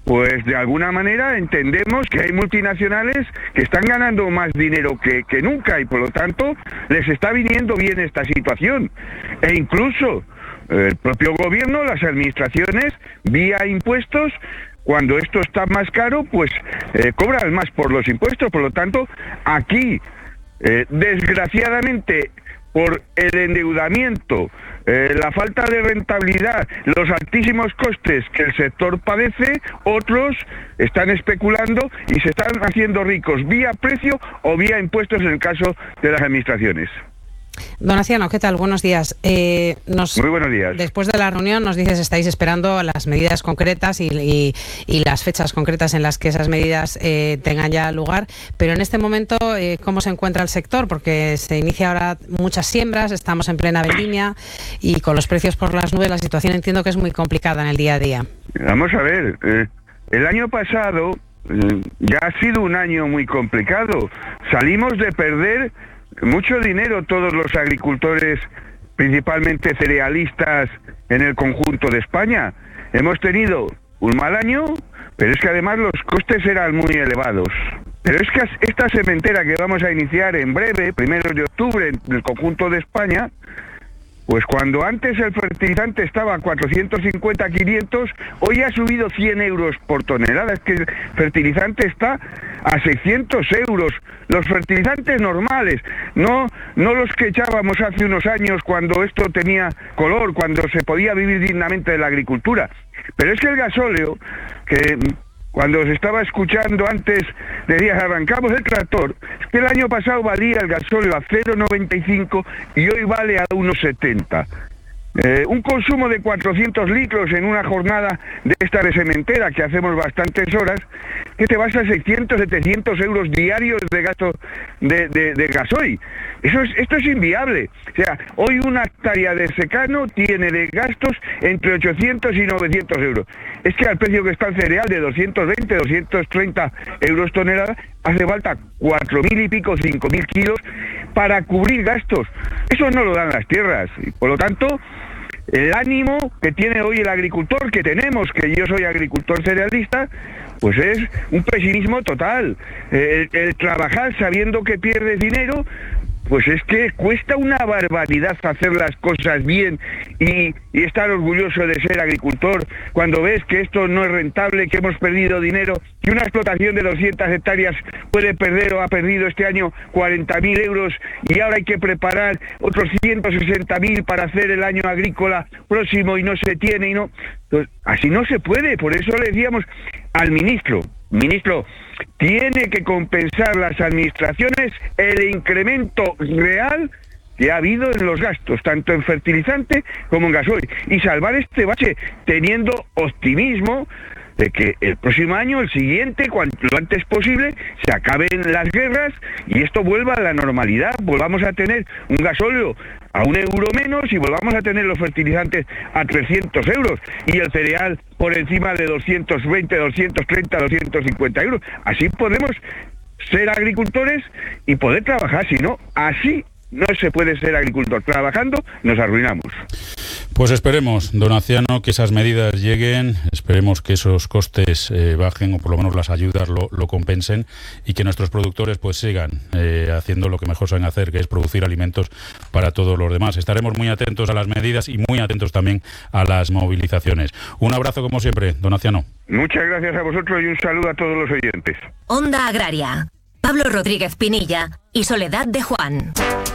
pues de alguna manera entendemos que hay multinacionales que están ganando más dinero que nunca y por lo tanto les está viniendo bien esta situación. E incluso el propio gobierno, las administraciones, vía impuestos, cuando esto está más caro, pues cobran más por los impuestos. Por lo tanto, aquí, desgraciadamente, por el endeudamiento, la falta de rentabilidad, los altísimos costes que el sector padece, otros están especulando y se están haciendo ricos vía precio o vía impuestos en el caso de las administraciones. Donaciano, ¿qué tal? Buenos días. Muy buenos días. Después de la reunión nos dices estáis esperando las medidas concretas y las fechas concretas en las que esas medidas tengan ya lugar, pero en este momento, ¿cómo se encuentra el sector? Porque se inicia ahora muchas siembras, estamos en plena vendimia y con los precios por las nubes la situación entiendo que es muy complicada en el día a día. Vamos a ver, el año pasado ya ha sido un año muy complicado. Salimos de perder mucho dinero todos los agricultores, principalmente cerealistas, en el conjunto de España. Hemos tenido un mal año, pero es que además los costes eran muy elevados. Pero es que esta sementera que vamos a iniciar en breve, 1 de octubre, en el conjunto de España, pues cuando antes el fertilizante estaba a 450, 500, hoy ha subido 100 euros por tonelada. Es que el fertilizante está a 600 euros. Los fertilizantes normales, no los que echábamos hace unos años cuando esto tenía color, cuando se podía vivir dignamente de la agricultura. Pero es que el gasóleo, que cuando os estaba escuchando antes, decías, arrancamos el tractor, es que el año pasado valía el gasóleo a 0,95 y hoy vale a 1,70. Un consumo de 400 litros en una jornada de esta de sementera, que hacemos bastantes horas, que te vas a 600, 700 euros diarios de gasto de gasoil. Esto es inviable. O sea, hoy una hectárea de secano tiene de gastos entre 800 y 900 euros. Es que al precio que está el cereal de 220, 230 euros tonelada, hace falta 4.000 y pico, 5.000 kilos para cubrir gastos. Eso no lo dan las tierras. Y por lo tanto, el ánimo que tiene hoy el agricultor, que tenemos, que yo soy agricultor cerealista, pues es un pesimismo total. El trabajar sabiendo que pierdes dinero, pues es que cuesta una barbaridad hacer las cosas bien y estar orgulloso de ser agricultor cuando ves que esto no es rentable, que hemos perdido dinero, que una explotación de 200 hectáreas puede perder o ha perdido este año 40.000 euros y ahora hay que preparar otros 160.000 para hacer el año agrícola próximo y no se tiene y no. Entonces, así no se puede. Por eso le decíamos al ministro, tiene que compensar las administraciones el incremento real que ha habido en los gastos, tanto en fertilizante como en gasoil, y salvar este bache teniendo optimismo de que el próximo año, el siguiente, lo antes posible, se acaben las guerras y esto vuelva a la normalidad, volvamos a tener un gasóleo a 1 euro menos y volvamos a tener los fertilizantes a 300 euros y el cereal por encima de 220, 230, 250 euros. Así podemos ser agricultores y poder trabajar, si no, así no se puede ser agricultor. Trabajando nos arruinamos. Pues esperemos, Donaciano, que esas medidas lleguen, esperemos que esos costes bajen o por lo menos las ayudas lo compensen y que nuestros productores pues sigan haciendo lo que mejor saben hacer, que es producir alimentos para todos los demás. Estaremos muy atentos a las medidas y muy atentos también a las movilizaciones. Un abrazo como siempre, Donaciano. Muchas gracias a vosotros y un saludo a todos los oyentes. Onda Agraria, Pablo Rodríguez Pinilla y Soledad de Juan.